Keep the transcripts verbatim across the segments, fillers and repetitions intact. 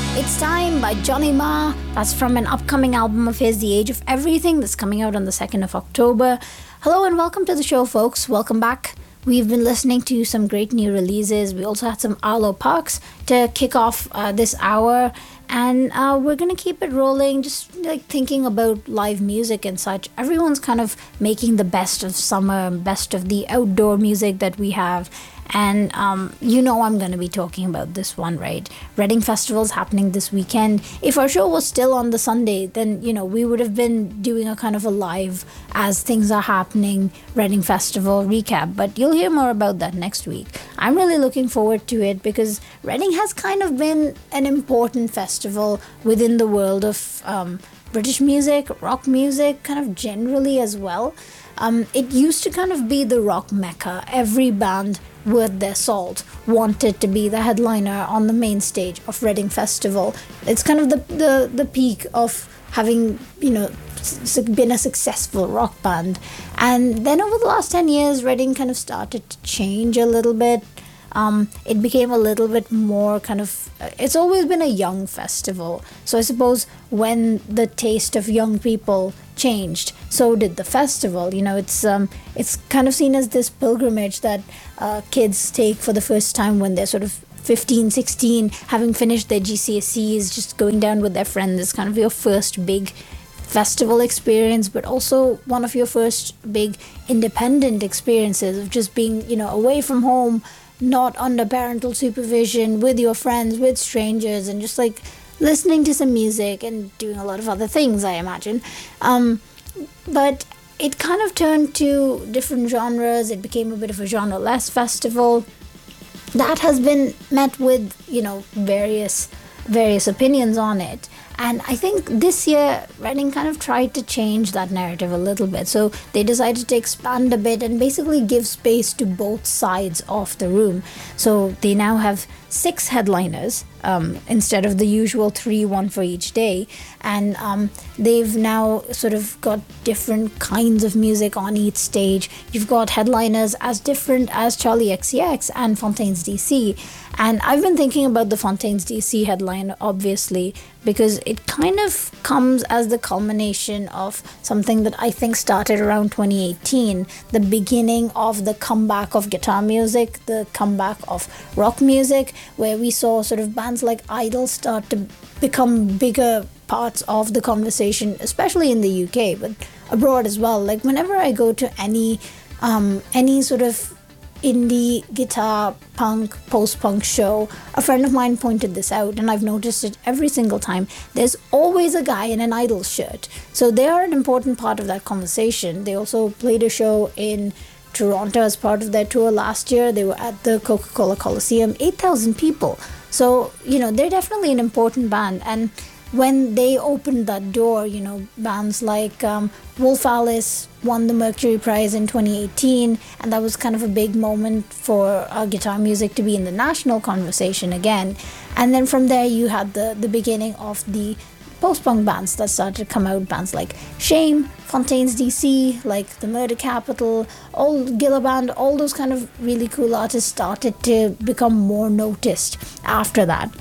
It's Time by Johnny Marr. That's from an upcoming album of his, The Age of Everything, that's coming out on the second of October. Hello and welcome to the show, folks. Welcome back. We've been listening to some great new releases. We also had some Arlo Parks to kick off uh, this hour. And uh, we're going to keep it rolling, just like thinking about live music and such. Everyone's kind of making the best of summer, best of the outdoor music that we have. And um, you know I'm going to be talking about this one, right? Reading Festival's happening this weekend. If our show was still on the Sunday, then, you know, we would have been doing a kind of a live as things are happening Reading Festival recap. But you'll hear more about that next week. I'm really looking forward to it because Reading has kind of been an important festival within the world of um, British music, rock music, kind of generally as well. Um, it used to kind of be the rock mecca. Every band worth their salt wanted to be the headliner on the main stage of Reading Festival. It's kind of the, the, the peak of having, you know, been a successful rock band. And then over the last ten years, Reading kind of started to change a little bit. Um, it became a little bit more kind of, it's always been a young festival. So I suppose when the taste of young people changed, so did the festival. You know, it's um, it's kind of seen as this pilgrimage that uh, kids take for the first time when they're sort of fifteen, sixteen, having finished their G C S Es, just going down with their friends. It's kind of your first big festival experience, but also one of your first big independent experiences of just being, you know, away from home, not under parental supervision, with your friends, with strangers, and just like listening to some music and doing a lot of other things, I imagine. Um, but it kind of turned to different genres. It became a bit of a genre-less festival. That has been met with, you know, various various opinions on it. And I think this year, Reading kind of tried to change that narrative a little bit. So they decided to expand a bit and basically give space to both sides of the room. So they now have six headliners um, instead of the usual three, one for each day. And um, they've now sort of got different kinds of music on each stage. You've got headliners as different as Charlie X C X and Fontaines D C. And I've been thinking about the Fontaines D C headline, obviously, because it kind of comes as the culmination of something that I think started around twenty eighteen, the beginning of the comeback of guitar music, the comeback of rock music, where we saw sort of bands like Idol start to become bigger parts of the conversation, especially in the U K, but abroad as well. Like whenever I go to any um, any sort of indie guitar punk post-punk show, a friend of mine pointed this out, and I've noticed it every single time. There's always a guy in an Idol shirt, so they are an important part of that conversation. They also played a show in Toronto as part of their tour last year. They were at the Coca-Cola Coliseum, eight thousand people. So, you know, they're definitely an important band. And when they opened that door, you know, bands like um, Wolf Alice won the Mercury Prize in twenty eighteen, and that was kind of a big moment for uh, guitar music to be in the national conversation again. And then from there, you had the, the beginning of the post-punk bands that started to come out, bands like Shame, Fontaines D C, like The Murder Capital, all Gillaband, all those kind of really cool artists started to become more noticed after that.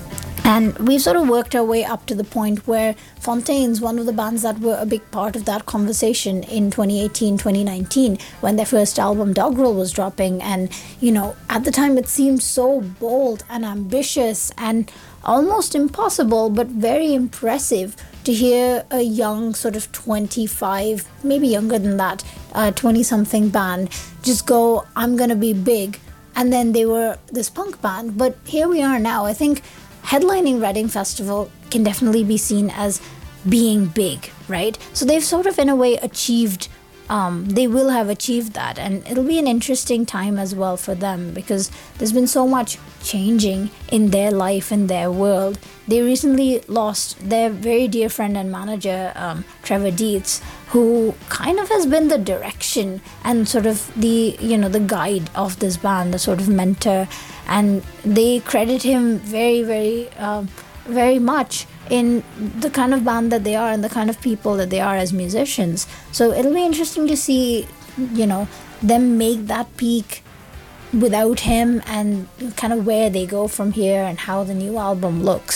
And we've sort of worked our way up to the point where Fontaines, one of the bands that were a big part of that conversation in twenty eighteen, twenty nineteen, when their first album Doggerel was dropping. And, you know, at the time it seemed so bold and ambitious and almost impossible, but very impressive to hear a young sort of twenty-five, maybe younger than that, uh, twenty-something band just go, I'm going to be big. And then they were this punk band. But here we are now. I think headlining Reading Festival can definitely be seen as being big, right? So they've sort of in a way achieved, um, they will have achieved that, and it'll be an interesting time as well for them because there's been so much changing in their life, in their world. They recently lost their very dear friend and manager, um, Trevor Dietz, who kind of has been the direction and sort of the, you know, the guide of this band, the sort of mentor. And they credit him very, very, uh, very much in the kind of band that they are and the kind of people that they are as musicians. So it'll be interesting to see, you know, them make that peak without him and kind of where they go from here and how the new album looks.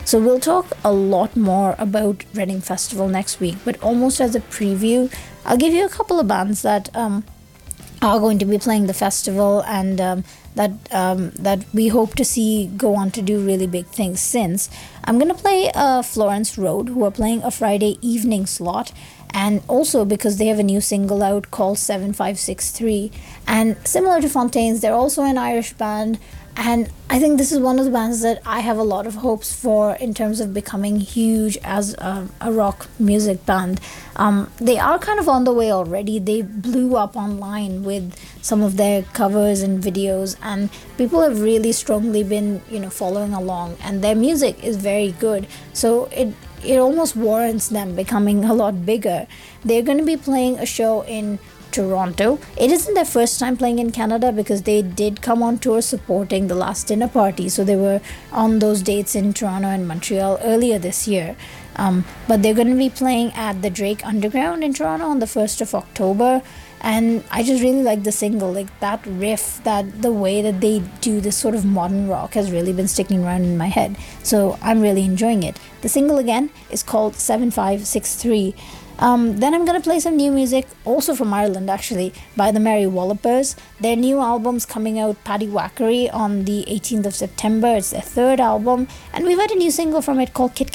So we'll talk a lot more about Reading Festival next week, but almost as a preview, I'll give you a couple of bands that um, are going to be playing the festival and um, that um, that we hope to see go on to do really big things. Since I'm going to play uh, Florence Road, who are playing a Friday evening slot, and also because they have a new single out called seven five six three. And similar to Fontaines, they're also an Irish band, and I think this is one of the bands that I have a lot of hopes for in terms of becoming huge as a, a rock music band. Um, they are kind of on the way already. They blew up online with some of their covers and videos, and people have really strongly been, you know, following along, and their music is very good. So it it almost warrants them becoming a lot bigger. They're going to be playing a show in Toronto. It isn't their first time playing in Canada because they did come on tour supporting the Last Dinner Party. So they were on those dates in Toronto and Montreal earlier this year. Um, but they're going to be playing at the Drake Underground in Toronto on the first of October. And I just really like the single, like that riff, that the way that they do this sort of modern rock has really been sticking around in my head. So I'm really enjoying it. The single again is called seven five six three. Um, then I'm going to play some new music, also from Ireland actually, by the Merry Wallopers. Their new album's coming out, Paddy Wackery, on the eighteenth of September. It's their third album, and we've had a new single from it called Kit